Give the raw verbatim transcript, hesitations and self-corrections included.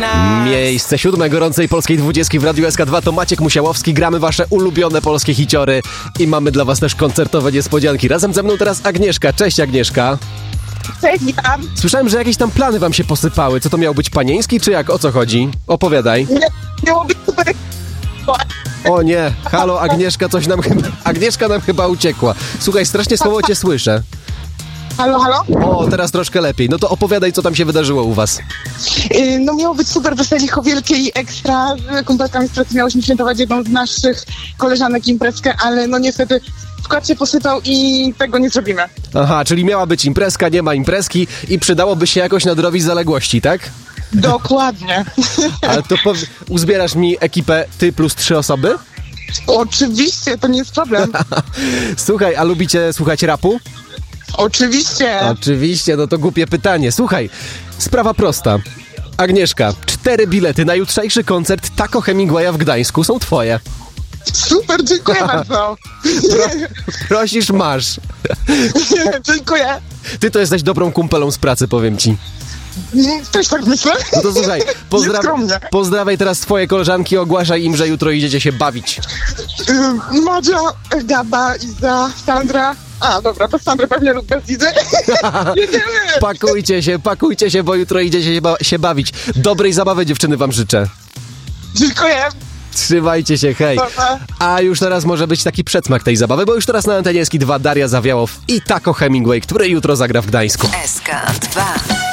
Miejsce siódme gorącej polskiej dwudziestki w Radiu S K dwa to Maciek Musiałowski. Gramy wasze ulubione polskie hiciory i mamy dla was też koncertowe niespodzianki. Razem ze mną teraz Agnieszka. Cześć, Agnieszka. Cześć, witam. Słyszałem, że jakieś tam plany wam się posypały. Co to miał być panieński, czy jak? O co chodzi? Opowiadaj. Nie, miało być super. O nie, halo Agnieszka, coś nam chyba... Agnieszka nam chyba uciekła. Słuchaj, strasznie słabo cię słyszę. Halo, halo? O, teraz troszkę lepiej. No to opowiadaj, co tam się wydarzyło u was. Yy, no miało być super weseliko wielkie i ekstra. Z kumpelkami z pracy miałyśmy świętować jedną z naszych koleżanek imprezkę, ale no niestety wkład się posypał i tego nie zrobimy. Aha, czyli miała być imprezka, nie ma imprezki i przydałoby się jakoś nadrobić zaległości, tak? Dokładnie. Ale to pow... uzbierasz mi ekipę ty plus trzy osoby? Oczywiście, to nie jest problem. Słuchaj, a lubicie słuchać rapu? Oczywiście. Oczywiście, no to głupie pytanie. Słuchaj, sprawa prosta. Agnieszka, cztery bilety na jutrzejszy koncert Taco Hemingwaya w Gdańsku są twoje. Super, dziękuję bardzo. Pro, prosisz, masz. Dziękuję. Ty to jesteś dobrą kumpelą z pracy, powiem ci. Też tak myślę. No to słuchaj, pozdraw... Nieskromnie. pozdrawiaj teraz swoje koleżanki, ogłaszaj im, że jutro idziecie się bawić. Yy, Madzia, Gaba, Iza, Sandra. A, dobra, to Sandra pewnie lub bez Izy. Jedziemy. Pakujcie się, pakujcie się, bo jutro idziecie się, ba- się bawić. Dobrej zabawy, dziewczyny, wam życzę. Dziękuję. Trzymajcie się, hej. A już teraz może być taki przedsmak tej zabawy, bo już teraz na antenie S K dwa Daria Zawiałow i Taco Hemingway, który jutro zagra w Gdańsku. S K dwa.